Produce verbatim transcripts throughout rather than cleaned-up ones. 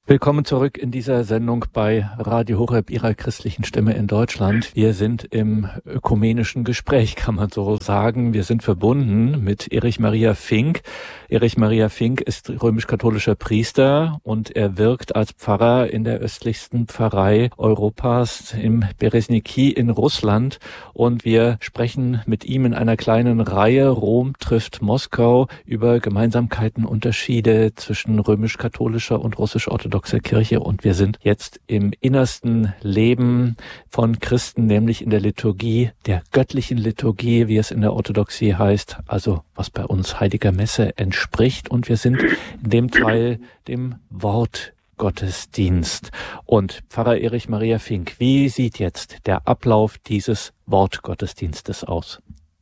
Willkommen zurück in dieser Sendung bei Radio Horeb, Ihrer christlichen Stimme in Deutschland. Wir sind im ökumenischen Gespräch, kann man so sagen. Wir sind verbunden mit Erich Maria Fink. Erich Maria Fink ist römisch-katholischer Priester und er wirkt als Pfarrer in der östlichsten Pfarrei Europas im Beresniki in Russland. Und wir sprechen mit ihm in einer kleinen Reihe Rom trifft Moskau über Gemeinsamkeiten, Unterschiede zwischen römisch-katholischer und russisch-orthodoxer Kirche, und wir sind jetzt im innersten Leben von Christen, nämlich in der Liturgie, der göttlichen Liturgie, wie es in der Orthodoxie heißt, also was bei uns Heiliger Messe entspricht, und wir sind in dem Teil dem Wortgottesdienst. Und Pfarrer Erich Maria Fink, wie sieht jetzt der Ablauf dieses Wortgottesdienstes aus?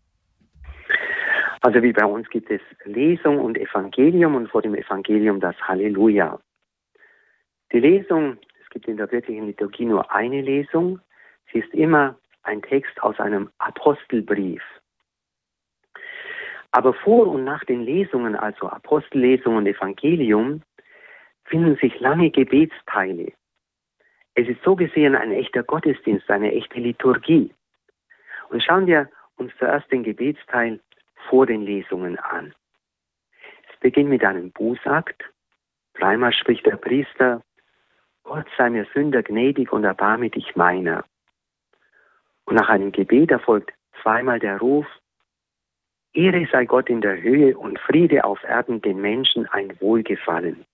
Also wie bei uns gibt es Lesung und Evangelium und vor dem Evangelium das Halleluja. Die Lesung, es gibt in der wirklichen Liturgie nur eine Lesung. Sie ist immer ein Text aus einem Apostelbrief. Aber vor und nach den Lesungen, also Apostellesung und Evangelium, finden sich lange Gebetsteile. Es ist so gesehen ein echter Gottesdienst, eine echte Liturgie. Und schauen wir uns zuerst den Gebetsteil vor den Lesungen an. Es beginnt mit einem Bußakt. Dreimal spricht der Priester: Gott sei mir Sünder gnädig und erbarme dich meiner. Und nach einem Gebet erfolgt zweimal der Ruf: Ehre sei Gott in der Höhe und Friede auf Erden den Menschen ein Wohlgefallen.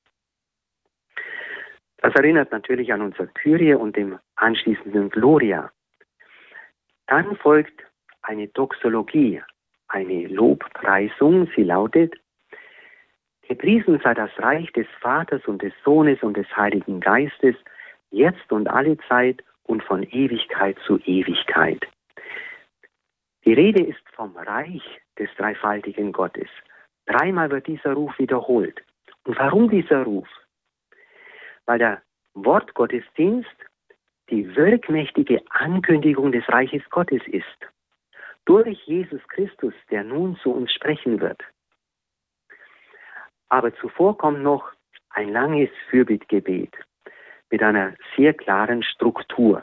Das erinnert natürlich an unser Kyrie und dem anschließenden Gloria. Dann folgt eine Doxologie, eine Lobpreisung. Sie lautet: Gepriesen sei das Reich des Vaters und des Sohnes und des Heiligen Geistes, jetzt und alle Zeit und von Ewigkeit zu Ewigkeit. Die Rede ist vom Reich des dreifaltigen Gottes. Dreimal wird dieser Ruf wiederholt. Und warum dieser Ruf? Weil der Wortgottesdienst die wirkmächtige Ankündigung des Reiches Gottes ist. Durch Jesus Christus, der nun zu uns sprechen wird. Aber zuvor kommt noch ein langes Fürbittgebet mit einer sehr klaren Struktur.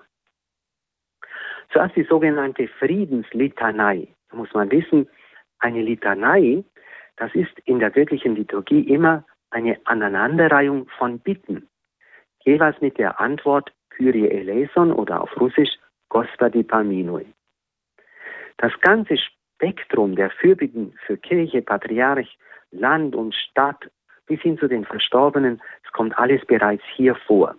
Zuerst die sogenannte Friedenslitanei. Da muss man wissen, eine Litanei, das ist in der wirklichen Liturgie immer eine Aneinanderreihung von Bitten. Jeweils mit der Antwort Kyrie eleison oder auf Russisch Gospodi pomiluj. Das ganze Spektrum der Fürbitten für Kirche, Patriarch, Land und Stadt, bis hin zu den Verstorbenen, es kommt alles bereits hier vor.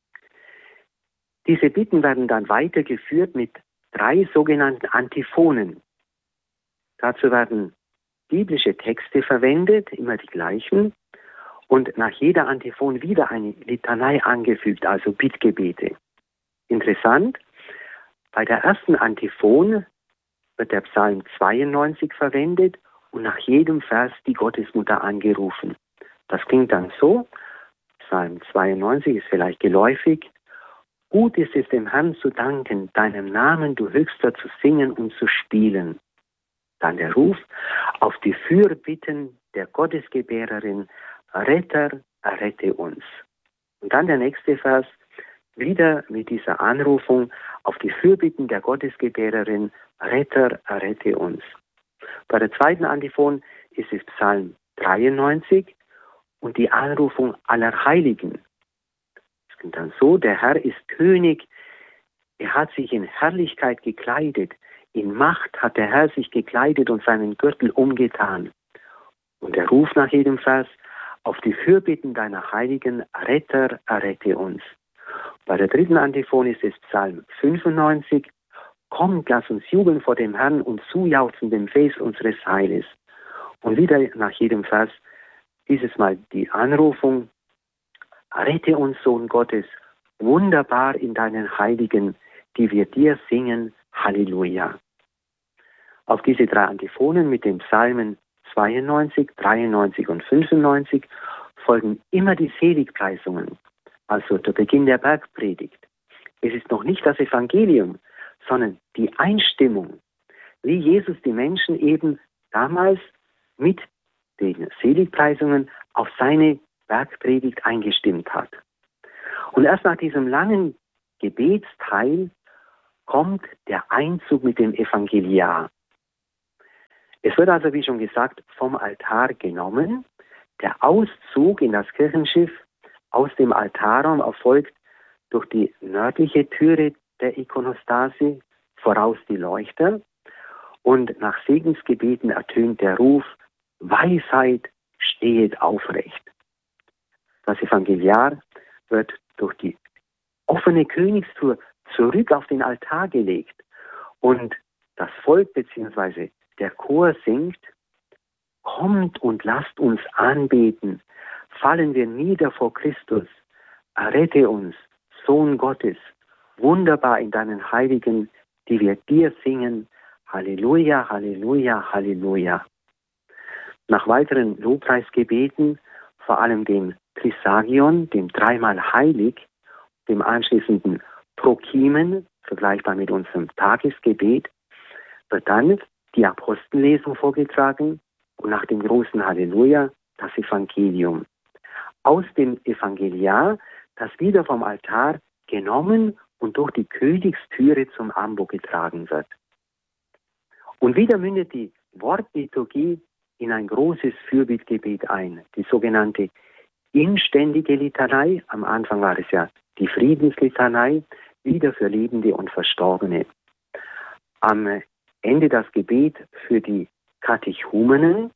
Diese Bitten werden dann weitergeführt mit drei sogenannten Antiphonen. Dazu werden biblische Texte verwendet, immer die gleichen, und nach jeder Antiphon wieder eine Litanei angefügt, also Bittgebete. Interessant, bei der ersten Antiphon wird der Psalm zweiundneunzig verwendet, und nach jedem Vers die Gottesmutter angerufen. Das klingt dann so: Psalm zweiundneunzig ist vielleicht geläufig. Gut ist es dem Herrn zu danken, deinem Namen, du Höchster, zu singen und zu spielen. Dann der Ruf auf die Fürbitten der Gottesgebärerin: Retter, errette uns. Und dann der nächste Vers, wieder mit dieser Anrufung auf die Fürbitten der Gottesgebärerin: Retter, errette uns. Bei der zweiten Antiphon ist es Psalm dreiundneunzig und die Anrufung aller Heiligen. Es klingt dann so: Der Herr ist König, er hat sich in Herrlichkeit gekleidet, in Macht hat der Herr sich gekleidet und seinen Gürtel umgetan. Und der Ruf nach jedem Vers auf die Fürbitten deiner Heiligen: Retter, errette uns. Bei der dritten Antiphon ist es Psalm fünfundneunzig. Kommt, lass uns jubeln vor dem Herrn und zujauchzen dem Fels unseres Heiles. Und wieder nach jedem Vers, dieses Mal die Anrufung: Rette uns, Sohn Gottes, wunderbar in deinen Heiligen, die wir dir singen, Halleluja. Auf diese drei Antiphonen mit den Psalmen zweiundneunzig, dreiundneunzig und fünfundneunzig folgen immer die Seligpreisungen, also der Beginn der Bergpredigt. Es ist noch nicht das Evangelium, sondern die Einstimmung, wie Jesus die Menschen eben damals mit den Seligpreisungen auf seine Bergpredigt eingestimmt hat. Und erst nach diesem langen Gebetsteil kommt der Einzug mit dem Evangeliar. Es wird also, wie schon gesagt, vom Altar genommen. Der Auszug in das Kirchenschiff aus dem Altarraum erfolgt durch die nördliche Türe der Ikonostase, voraus die Leuchter. Und nach Segensgebeten ertönt der Ruf: Weisheit, stehet aufrecht. Das Evangeliar wird durch die offene Königstür zurück auf den Altar gelegt. Und das Volk bzw. der Chor singt: Kommt und lasst uns anbeten, fallen wir nieder vor Christus, errette uns, Sohn Gottes, wunderbar in deinen Heiligen, die wir dir singen, Halleluja, Halleluja, Halleluja. Nach weiteren Lobpreisgebeten, vor allem dem Trisagion, dem dreimal heilig, dem anschließenden Prokimen, vergleichbar mit unserem Tagesgebet, wird dann die Apostellesung vorgetragen und nach dem großen Halleluja das Evangelium. Aus dem Evangeliar, das wieder vom Altar genommen und durch die Königstüre zum Ambo getragen wird. Und wieder mündet die Wortliturgie in ein großes Fürbittgebet ein, die sogenannte inständige Litanei. Am Anfang war es ja die Friedenslitanei, wieder für Lebende und Verstorbene. Am Ende das Gebet für die Katechumenen.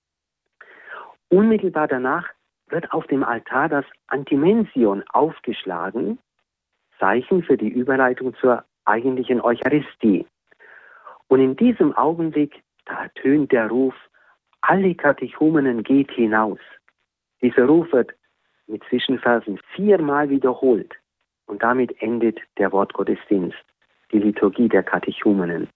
Unmittelbar danach wird auf dem Altar das Antimension aufgeschlagen, Zeichen für die Überleitung zur eigentlichen Eucharistie. Und in diesem Augenblick, da ertönt der Ruf: Alle Katechumenen geht hinaus. Dieser Ruf wird mit Zwischenversen viermal wiederholt und damit endet der Wortgottesdienst, die Liturgie der Katechumenen.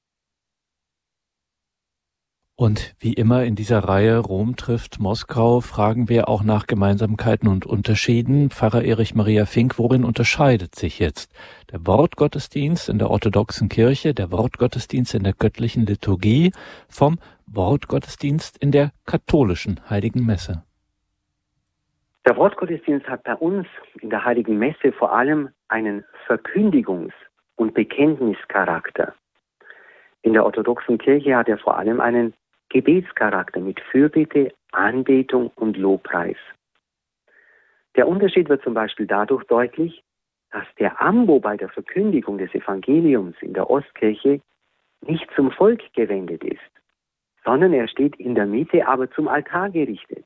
Und wie immer in dieser Reihe Rom trifft Moskau fragen wir auch nach Gemeinsamkeiten und Unterschieden. Pfarrer Erich Maria Fink, worin unterscheidet sich jetzt der Wortgottesdienst in der orthodoxen Kirche, der Wortgottesdienst in der göttlichen Liturgie vom Wortgottesdienst in der katholischen Heiligen Messe? Der Wortgottesdienst hat bei uns in der Heiligen Messe vor allem einen Verkündigungs- und Bekenntnischarakter. In der orthodoxen Kirche hat er vor allem einen Gebetscharakter mit Fürbitte, Anbetung und Lobpreis. Der Unterschied wird zum Beispiel dadurch deutlich, dass der Ambo bei der Verkündigung des Evangeliums in der Ostkirche nicht zum Volk gewendet ist, sondern er steht in der Mitte, aber zum Altar gerichtet.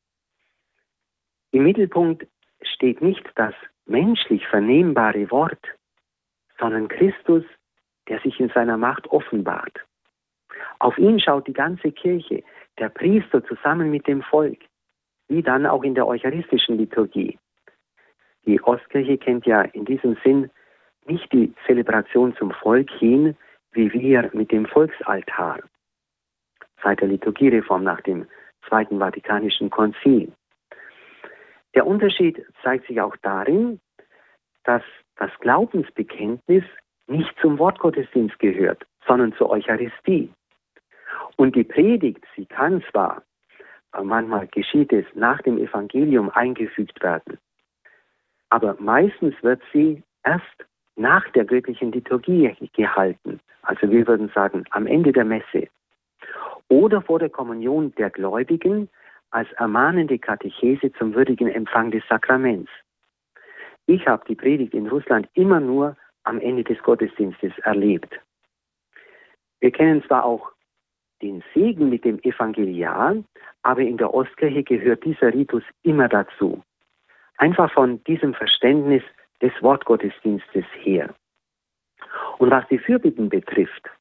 Im Mittelpunkt steht nicht das menschlich vernehmbare Wort, sondern Christus, der sich in seiner Macht offenbart. Auf ihn schaut die ganze Kirche, der Priester zusammen mit dem Volk, wie dann auch in der eucharistischen Liturgie. Die Ostkirche kennt ja in diesem Sinn nicht die Zelebration zum Volk hin, wie wir mit dem Volksaltar, seit der Liturgiereform nach dem Zweiten Vatikanischen Konzil. Der Unterschied zeigt sich auch darin, dass das Glaubensbekenntnis nicht zum Wortgottesdienst gehört, sondern zur Eucharistie. Und die Predigt, sie kann zwar, manchmal geschieht es nach dem Evangelium, eingefügt werden, aber meistens wird sie erst nach der göttlichen Liturgie gehalten. Also wir würden sagen, am Ende der Messe. Oder vor der Kommunion der Gläubigen als ermahnende Katechese zum würdigen Empfang des Sakraments. Ich habe die Predigt in Russland immer nur am Ende des Gottesdienstes erlebt. Wir kennen zwar auch den Segen mit dem Evangeliar, aber in der Ostkirche gehört dieser Ritus immer dazu. Einfach von diesem Verständnis des Wortgottesdienstes her. Und was die Fürbitten betrifft,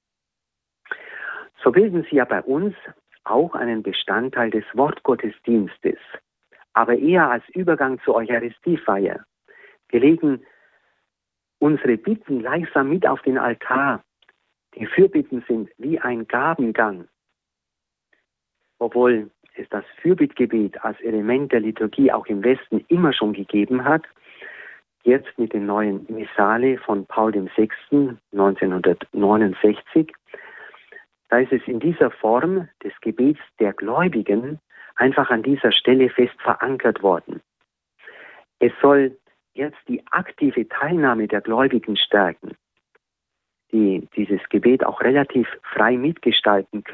so bilden sie ja bei uns auch einen Bestandteil des Wortgottesdienstes, aber eher als Übergang zur Eucharistiefeier. Wir legen unsere Bitten gleichsam mit auf den Altar. Die Fürbitten sind wie ein Gabengang. Obwohl es das Fürbittgebet als Element der Liturgie auch im Westen immer schon gegeben hat, jetzt mit den neuen Missale von Paul der Sechste neunzehnhundertneunundsechzig, da ist es in dieser Form des Gebets der Gläubigen einfach an dieser Stelle fest verankert worden. Es soll jetzt die aktive Teilnahme der Gläubigen stärken, die dieses Gebet auch relativ frei mitgestalten